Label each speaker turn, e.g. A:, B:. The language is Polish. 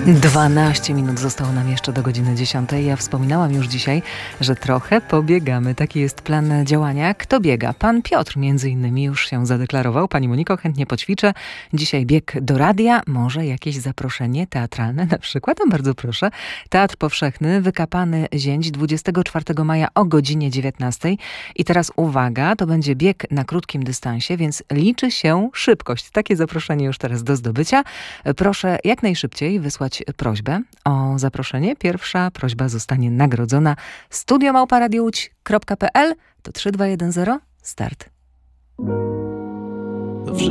A: 12 minut zostało nam jeszcze do godziny 10. Ja wspominałam już dzisiaj, że trochę pobiegamy. Taki jest plan działania. Kto biega? Pan Piotr między innymi już się zadeklarował. Pani Moniko, chętnie poćwiczę. Dzisiaj bieg do radia. Może jakieś zaproszenie teatralne na przykład? No bardzo proszę. Teatr Powszechny, Wykapany Zięć, 24 maja o godzinie 19. I teraz uwaga, to będzie bieg na krótkim dystansie, więc liczy się szybkość. Takie zaproszenie już teraz do zdobycia. Proszę jak najszybciej wysłać prośbę o zaproszenie. Pierwsza prośba zostanie nagrodzona. studio@radiowłódź.pl to 3210 start.